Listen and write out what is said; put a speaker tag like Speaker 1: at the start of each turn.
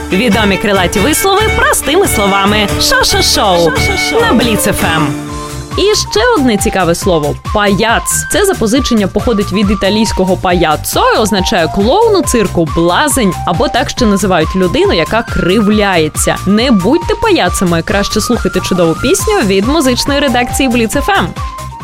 Speaker 1: Відомі крилаті вислови простими словами. Шо-шо-шоу на Бліц ФМ. І ще одне цікаве слово – паяц. Це запозичення походить від італійського паяццо і означає клоун у цирку, блазень, або так ще називають людину, яка кривляється. Не будьте паяцами, краще слухайте чудову пісню від музичної редакції Бліц ФМ.